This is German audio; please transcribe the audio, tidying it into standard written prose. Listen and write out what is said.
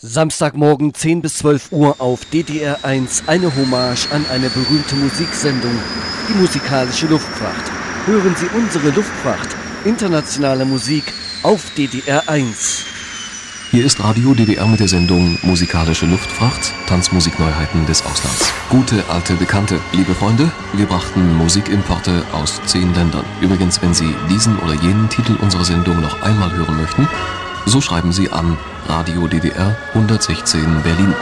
Samstagmorgen 10 bis 12 Uhr auf DDR 1 eine Hommage an eine berühmte Musiksendung, die musikalische Luftfracht. Hören Sie unsere Luftfracht, internationale Musik auf DDR 1. Hier ist Radio DDR mit der Sendung Musikalische Luftfracht, Tanzmusikneuheiten des Auslands. Gute alte Bekannte, liebe Freunde, wir brachten Musikimporte aus 10 Ländern. Übrigens, wenn Sie diesen oder jenen Titel unserer Sendung noch einmal hören möchten, so schreiben Sie an Radio DDR 116 Berlin.